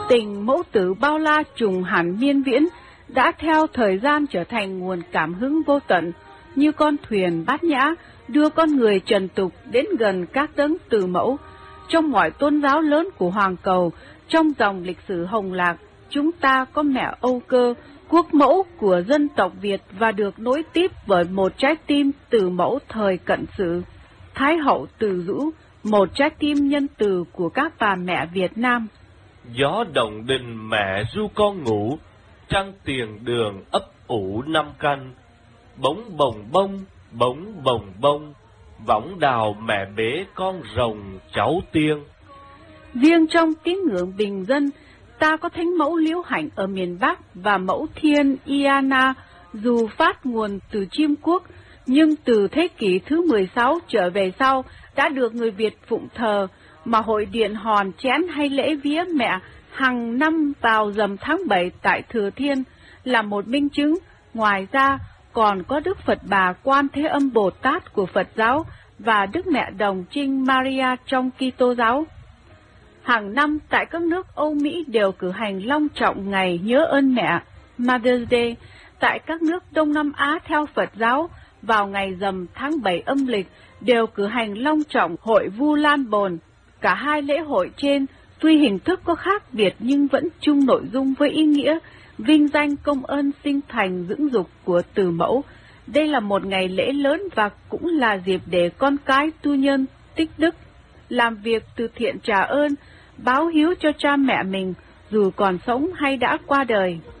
Tình mẫu tử bao la trùng hẳn miên viễn đã theo thời gian trở thành nguồn cảm hứng vô tận, như con thuyền bát nhã đưa con người trần tục đến gần các đấng từ mẫu. Trong mọi tôn giáo lớn của Hoàng Cầu, trong dòng lịch sử Hồng Lạc, chúng ta có mẹ Âu Cơ, quốc mẫu của dân tộc Việt và được nối tiếp bởi một trái tim từ mẫu thời cận sử. Thái hậu Từ Dũ, một trái tim nhân từ của các bà mẹ Việt Nam. Gió động đình mẹ ru con ngủ, trăng tiền đường ấp ủ năm canh. Bống bồng bông, bống bồng bông, võng đào mẹ bế con rồng cháu tiên. Riêng trong tín ngưỡng bình dân, ta có thánh mẫu Liễu Hạnh ở miền Bắc và mẫu thiên Iana, dù phát nguồn từ Chiêm Quốc, nhưng từ thế kỷ thứ 16 trở về sau đã được người Việt phụng thờ, mà hội điện hòn chén hay lễ vía mẹ hàng năm vào rằm tháng 7 tại Thừa Thiên là một minh chứng. Ngoài ra, còn có Đức Phật Bà Quan Thế Âm Bồ Tát của Phật giáo và Đức Mẹ Đồng Trinh Maria trong Kitô giáo. Hàng năm tại các nước Âu Mỹ đều cử hành long trọng ngày nhớ ơn mẹ, Mother's Day. Tại các nước Đông Nam Á theo Phật giáo, vào ngày rằm tháng 7 âm lịch đều cử hành long trọng hội Vu Lan Bồn. Cả hai lễ hội trên tuy hình thức có khác biệt nhưng vẫn chung nội dung với ý nghĩa vinh danh công ơn sinh thành dưỡng dục của Từ Mẫu. Đây là một ngày lễ lớn và cũng là dịp để con cái tu nhân tích đức, làm việc từ thiện trả ơn, báo hiếu cho cha mẹ mình dù còn sống hay đã qua đời.